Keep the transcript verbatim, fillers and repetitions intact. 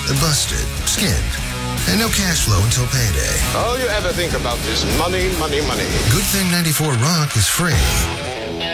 busted, skinned, and no cash flow until payday. All you ever think about is money, money, money. Good Thing ninety-four Rock is free.